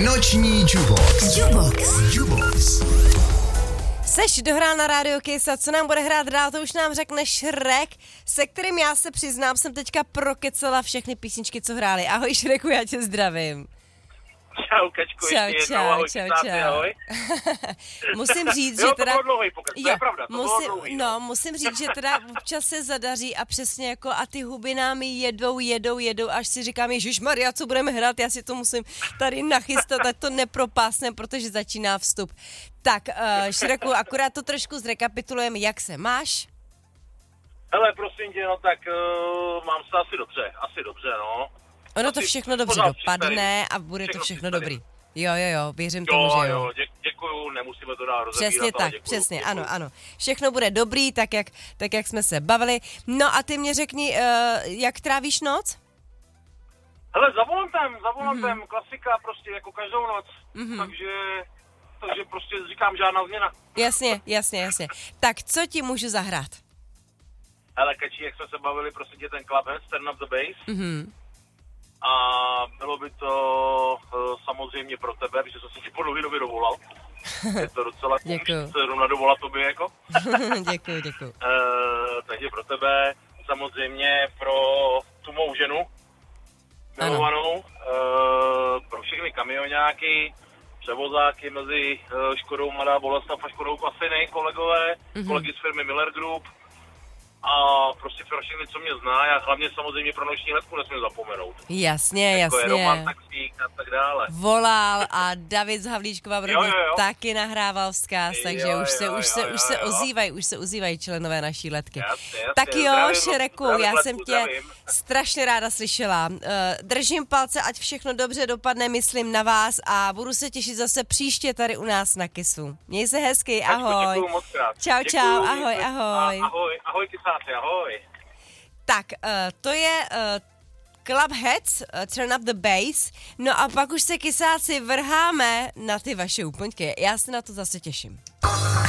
Noční Jubox. Seš dohrál na Radio Kiss a co nám bude hrát dál, to už nám řekne Šrek, se kterým já se přiznám, jsem teďka prokecela všechny písničky, co hráli. Ahoj Šreku, já tě zdravím. Čau, Kačko, ještě ahoj. Musím říct, že teda... to bylo dlouhý pokres, to je pravda, musím říct, že teda občas se zadaří a přesně jako a ty huby nám jedou, až si říkám, ježišmarja, co budeme hrát, já si to musím tady nachystat, ať to nepropásnem, protože začíná vstup. Tak, Šreku, akorát to trošku zrekapitulujeme, jak se máš? Hele, prosím tě, no tak mám se asi dobře, no. Ono to všechno dobře dopadne a bude to všechno dobrý. Jo, věřím tomu, že jo. Děkuju, nemusíme to dál rozebírat. Přesně tak, přesně, děkuju. Ano. Všechno bude dobrý, tak jak jsme se bavili. No a ty mě řekni, jak trávíš noc? Hele, za volantem, klasika prostě, jako každou noc. Takže prostě říkám žádná změna. Jasně. Tak co ti můžu zahrát? Hele, Kačí, jak jsme se bavili, prostě tě ten Clubhead, Turn Up The Bass. A bylo by to samozřejmě pro tebe, protože jsem si ti po dlouhé době dovolal. Je to docela děkuju. Se rovna dovolat tobě, jako. Děkuju. Takže pro tebe, samozřejmě pro tu mou ženu, milovanou, pro všechny kamionáky, převozáky mezi Škodou Mladá Boleslav a Škodou Klasiny, kolegy z firmy Miller Group. A prostě pro všechny, co mě zná, a hlavně samozřejmě pro noční letku nesmím zapomenout. Jasně. Jako je Roman Taxík a tak dále. Volal a David z Havlíčkova Brody taky nahrával vzkaz, takže už se ozývají členové naší letky. Jasně, tak jo, Šreku, já jsem tě strašně ráda slyšela. Držím palce, ať všechno dobře dopadne, myslím na vás a budu se těšit zase příště tady u nás na Kissu. Měj se hezky, ahoj. Děkuju moc krát. Čau, ahoj. Ahoj, kysáci, ahoj. Tak, to je Clubheads, Turn Up The Bass, no a pak už se kysáci vrháme na ty vaše úplňky. Já se na to zase těším.